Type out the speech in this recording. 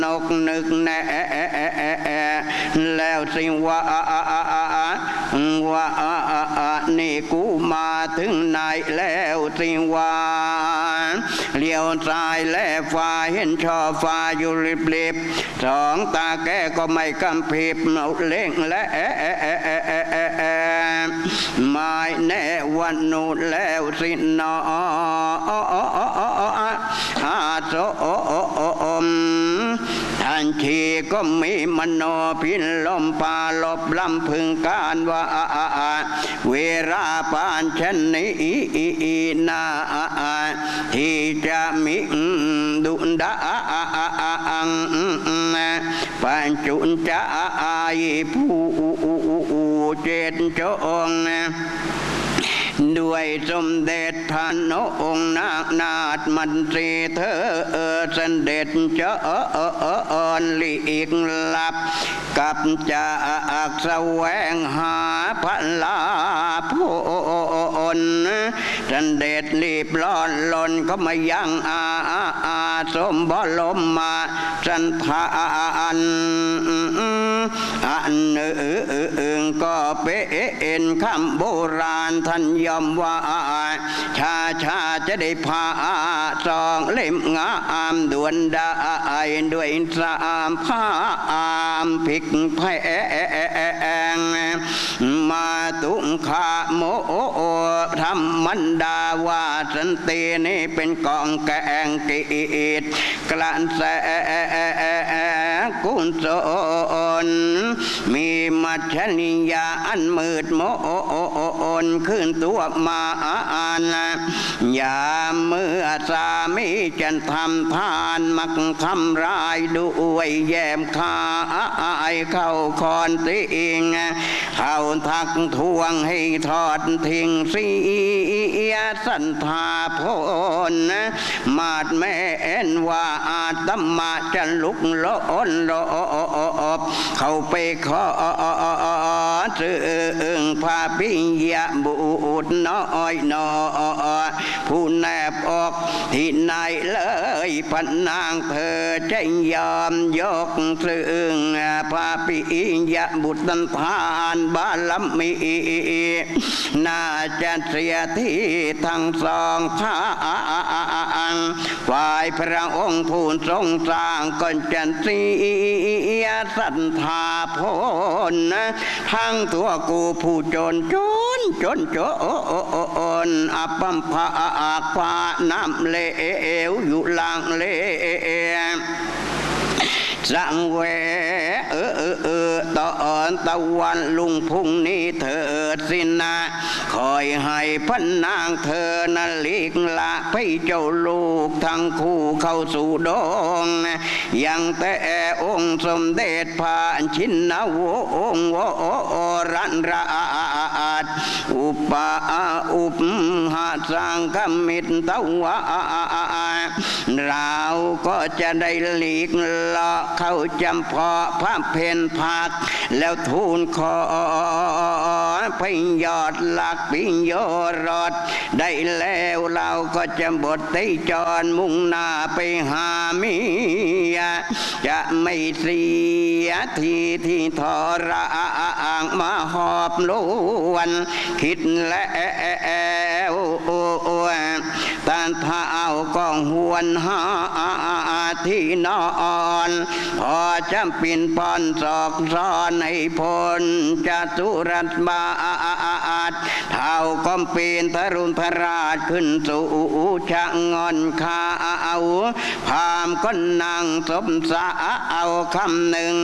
นกนึกแน่แล้วสิว่านี่กูมาถึงไหนแล้วสิว่าเลี้ยวซ้ายแลฟ้าเห็นช่อฟ้าอยู่ริบๆสองตาแกก็ไม่กำพริบเล่งและไม่แน่วันนู้นแล้วสินอโสมทันทีก็มีมโนพินลมปาลบลำพึงการว่าเวราปานชนีนาที่จะมีดุดาปัญจุนจะผู้เจตจงด้วยสมเด็จพระนองค์นาถมันตรีเธอเสด็จเจ้าลีกลับกับจากแสวงหาพระลาภลเสด็จรีบร้อนลนก็มายังสมบรมมาสันทานอันก็เป็นคำโบราณท่านยอมว่าชาจะได้พาสองเล่มงามด่วนได้ด้วยสามผ้าผิกแพงมาตุงขาโมธรรมันดาว่าสันตินี่เป็นกองแกงกีดกลั่นแสกุศลมีมัชนิยาอันมืดมนขึ้นตัวมาอย่าเมื่อสามีจะทำทานมักทำร้ายด้วยแยมคายเข้าคอนติงเข้าทักทวงให้ทอดทิ้งเสียสันทาพลมาดแม่เอ็นว่าอาตมาจะลุกล้นลบเข้าไปขอซึ่งพาปิยะบุตรน้อยผู้แนบอกที่ไหนเลยพนางเธอจะยอมยกซึ่งพาปิยะบุตรทานบารมีน่าจะเสียที่ทั้งสองทางฝ่ายพระองค์ผู้ทรงสร้างก็จะเสียสันทาพลทั้งตัวกูผู้จนอัปมภาฟ้าน้ำเลวอยู่ล่างเลสังเวตอนตะวันลุงพุ่งนี้เถิดสินะคอยให้พระนางเธอนั่นลีกละให้เจ้าลูกทั้งคู่เข้าสู่ดงยังแต่องค์สมเด็จพระชินวงศ์วรันราชอุปหาสังคมิตตวะเราก็จะได้หลีกละเข้าจำเพาะพระเพนพักแล้วทูลขอไปยอดหลักปิญโยรสได้แล้วเราก็จะบทได้จรมุ่งหน้าไปหาเมียจะไม่เสียทีที่ทรมาหอบลวนคิดแล้วตาเท้าก็หวนหาที่นอนพอจำปิ่นปอนศอกซ้อนในพลจะสุรัตบาทเท้าก็ปีนทรุณพระราชขึ้นสู่ชะงอนขาวพามก็นั่งสมสาเอาคำหนึ่ง